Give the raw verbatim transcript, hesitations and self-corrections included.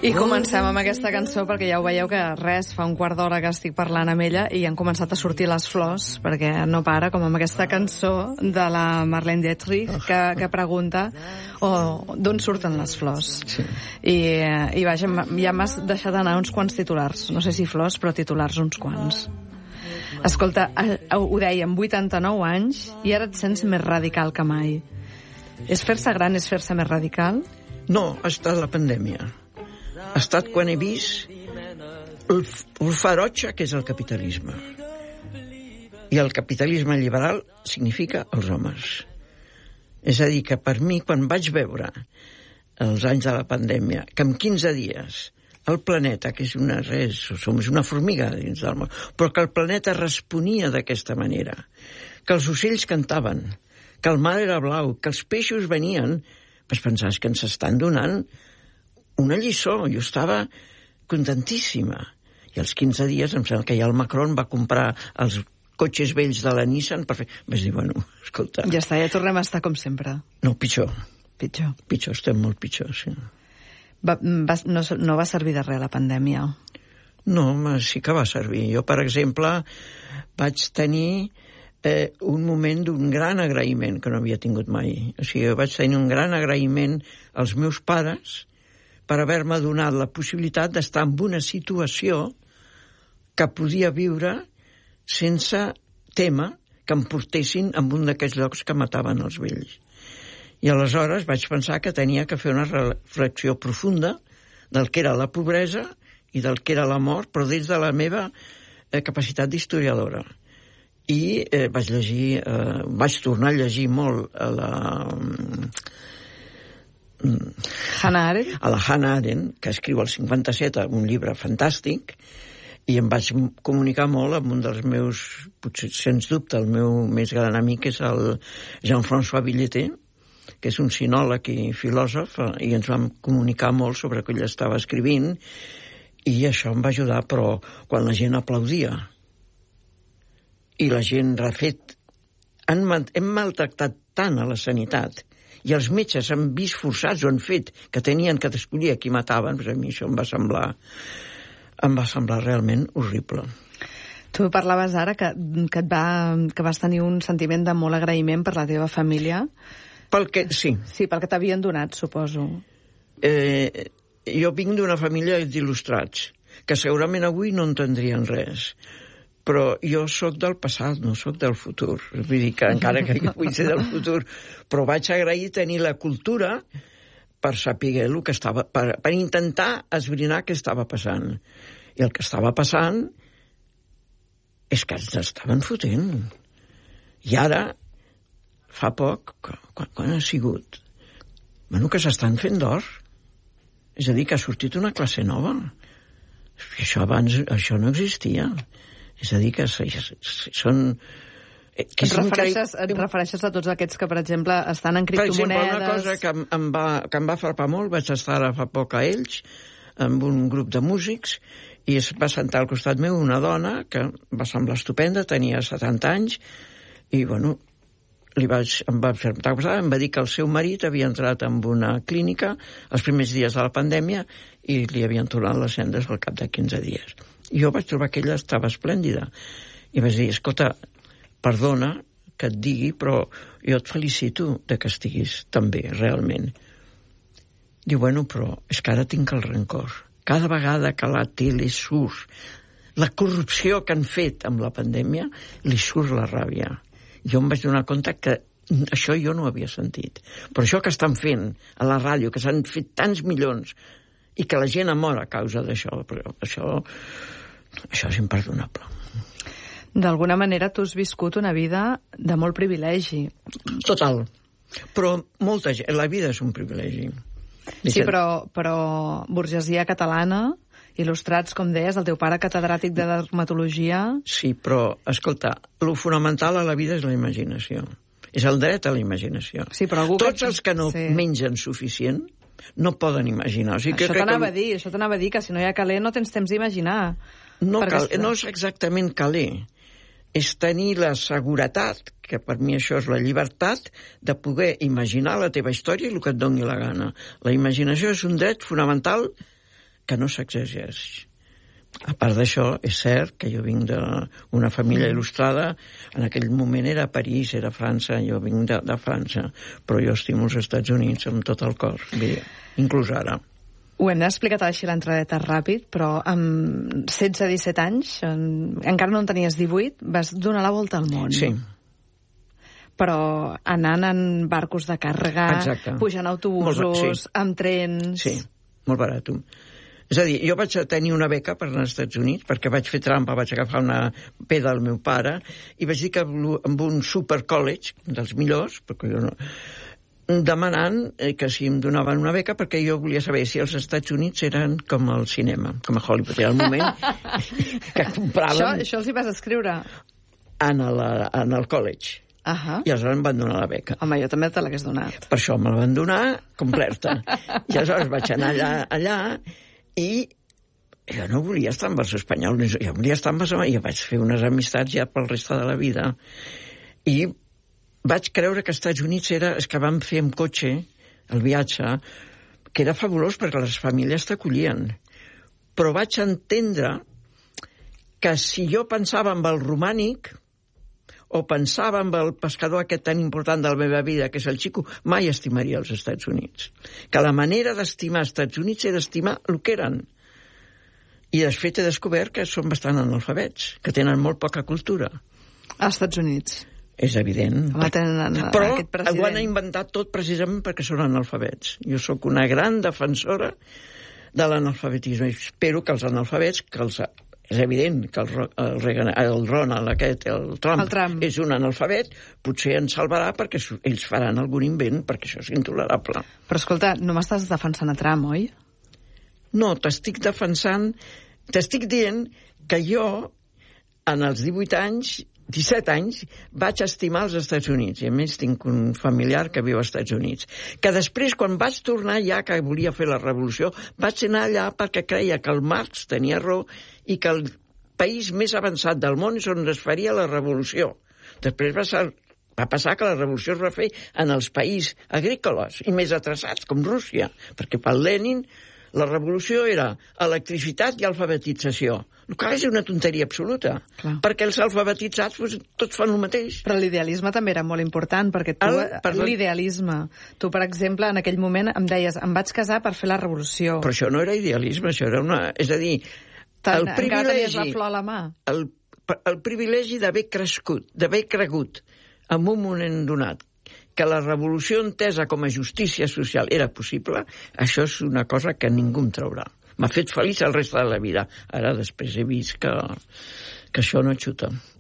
I comencem amb aquesta cançó perquè ja ho veieu que res, fa un quart d'hora que estic parlant amb ella i han començat a sortir les flors perquè no para, com amb aquesta cançó de la Marlene Dietrich que, que pregunta oh, d'on surten les flors. Sí. I, i vaja, ja m'has deixat anar uns quants titulars, no sé si flors, però titulars uns quants. Escolta, ho deia, amb vuitanta-nou anys i ara et sents més radical que mai. És fer-se gran, és fer-se més radical? No, ha estat la pandèmia. Ha estat quan he vist el, el ferotge que és el capitalisme. I el capitalisme liberal significa els homes. És a dir, que per mi, quan vaig veure els anys de la pandèmia, que en quinze dies el planeta, que és una res, som una formiga dins del món, però que el planeta responia d'aquesta manera, que els ocells cantaven, que el mar era blau, que els peixos venien, pues pensaves que ens estan donant una lliçó. Jo estava contentíssima. I als quinze dies em sembla que ja el Macron va comprar els cotxes vells de la Nissan per fer... Vaig dir, bueno, escolta... Ja està, ja tornem a estar com sempre. No, pitjor. Pitjor. Pitjor, estem molt pitjor, sí. Va, va, no, no va servir de res la pandèmia? No, sí que va servir. Jo, per exemple, vaig tenir eh, un moment d'un gran agraïment que no havia tingut mai. O sigui, vaig tenir un gran agraïment als meus pares per haver-me donat la possibilitat d'estar en una situació que podia viure sense tema que em portessin en un d'aquests llocs que mataven els vells. I aleshores vaig pensar que tenia que fer una reflexió profunda del que era la pobresa i del que era la mort, però des de la meva eh, capacitat d'historiadora. I eh, vaig llegir, eh, vaig tornar a llegir molt a la... Hannah Arendt? A la Hannah Arendt, que escriu el cinquanta-set, un llibre fantàstic, i em vaig comunicar molt amb un dels meus, potser sens dubte, el meu més gran amic és el Jean-François Billeté, que és un sinòleg i filòsof, i ens vam comunicar molt sobre el que ell estava escrivint, i això em va ajudar, però quan la gent aplaudia i la gent, de fet, hem maltractat tant a la sanitat i els metges han vist forçats o han fet que tenien que escollir a qui mataven, doncs a mi això em va semblar em va semblar realment horrible. Tu parlaves ara que, que, et va, que vas tenir un sentiment de molt agraïment per la teva família. Pel que, sí. Sí, pel que t'havien donat, suposo. Eh, jo vinc d'una família d'il·lustrats, que segurament avui no entendrien res. Però jo sóc del passat, no sóc del futur. Vull dir que encara que jo vull ser del futur, però vaig agrair tenir la cultura per saber el que estava, per, per intentar esbrinar què estava passant. I el que estava passant és que ens estaven fotent. I ara, fa poc, quan, quan ha sigut? Bueno, que s'estan fent d'or. És a dir, que ha sortit una classe nova. Això abans, això no existia. És a dir, que són... Que et, refereixes, et refereixes a tots aquests que, per exemple, estan en criptomonedes... Per exemple, una cosa que em, em, va, que em va frapar molt, vaig estar ara fa poc a Elx, amb un grup de músics, i es va sentar al costat meu una dona que va semblar estupenda, tenia setanta anys, i, bueno, li vaig, em va presentar, em va dir que el seu marit havia entrat en una clínica els primers dies de la pandèmia i li havien tornat les cendres al cap de quinze dies. I jo vaig trobar que ella estava esplèndida. I vaig dir, escolta, perdona que et digui, però jo et felicito de que estiguis tan bé, realment. Diu, bueno, però és que ara tinc el rancor. Cada vegada que la tele surt la corrupció que han fet amb la pandèmia, li surt la ràbia. Jo em vaig donar compte que això jo no ho havia sentit. Però això que estan fent a la ràdio, que s'han fet tants milions, i que la gent mor a causa d'això, però això, això és imperdonable. D'alguna manera tu has viscut una vida de molt privilegi. Total. Però molta gent, la vida és un privilegi. Sí, però, però burgesia catalana, il·lustrats, com deies, el teu pare catedràtic de dermatologia... Sí, però, escolta, el fonamental a la vida és la imaginació. És el dret a la imaginació. Sí, però algú Tots que... els que no sí. mengen suficient no poden imaginar. O sigui, això t'anava que... a dir, això t'anava a dir, que si no hi ha caler no tens temps d'imaginar. No, cal, no és exactament caler. És tenir la seguretat, que per mi això és la llibertat, de poder imaginar la teva història i el que et doni la gana. La imaginació és un dret fonamental que no s'exageix. A part d'això, és cert que jo vinc d'una família mm. il·lustrada, en aquell moment era París, era França, jo vinc de, de França, però jo estimo els Estats Units amb tot el cor, bé, inclús ara. Ho hem explicat així l'entradeta ràpid, però amb setze a disset anys, en, encara no en tenies divuit, vas donar la volta al món. Sí. Però anant en barcos de càrrega, exacte. Pujant autobusos, sí. Amb trens... Sí, molt barat. És a dir, jo vaig tenir una beca per anar als Estats Units, perquè vaig fer trampa, vaig agafar una peda del meu pare, i vaig dir que amb un super college, dels millors, perquè jo no... demanant que si em donaven una beca, perquè jo volia saber si els Estats Units eren com el cinema, com a Hollywood. Era el moment que compràvem... Això, això els hi vas escriure? En el, en el college. Uh -huh. I aleshores em van donar la beca. Home, jo també te l'hagués donat. Per això me la van donar completa. I aleshores vaig anar allà, allà i jo no volia estar amb els espanyols, jo volia estar amb els... Jo vaig fer unes amistats ja pel resta de la vida. I vaig creure que als Estats Units era... És que vam fer amb cotxe el viatge, que era fabulós perquè les famílies t'acollien. Però vaig entendre que si jo pensava en el romànic o pensava en el pescador aquest tan important de la meva vida, que és el Chico, mai estimaria els Estats Units. Que la manera d'estimar els Estats Units era estimar el que eren. I després he descobert que són bastant analfabets, que tenen molt poca cultura. Als Estats Units. És evident. Home, tenen però aquest president. Ho han inventat tot precisament perquè són analfabets. Jo sóc una gran defensora de l'analfabetisme. Espero que els analfabets, que els... És evident que el, el, Reagan, el Ronald aquest, el Trump, el Trump, és un analfabet, potser ens salvarà perquè ells faran algun invent, perquè això és intolerable. Però escolta, no m'estàs defensant a Trump, oi? No, t'estic defensant, t'estic dient que jo, en els divuit anys, disset anys, vaig estimar els Estats Units, i a més tinc un familiar que viu als Estats Units, que després, quan vaig tornar ja que volia fer la revolució, vaig anar allà perquè creia que el Marx tenia raó i que el país més avançat del món és on es faria la revolució. Després va, ser, va passar que la revolució es va fer en els països agrícoles i més atrasats, com Rússia, perquè pel Lenin la revolució era electricitat i alfabetització. El que és una tonteria absoluta, clar. Perquè els alfabetitzats pues, tots fan el mateix. Però l'idealisme també era molt important, perquè tu, el, per l'idealisme, tu, per exemple, en aquell moment em deies, em vaig casar per fer la revolució. Però això no era idealisme, això era una... És a dir, Tant, el privilegi... Encara tenies la flor a la mà. El, el privilegi d'haver crescut, d'haver cregut en un moment donat que la revolució entesa com a justícia social era possible, això és una cosa que ningú em traurà. M'ha fet feliç el reste de la vida. Ara després he vist que, que això no xuta.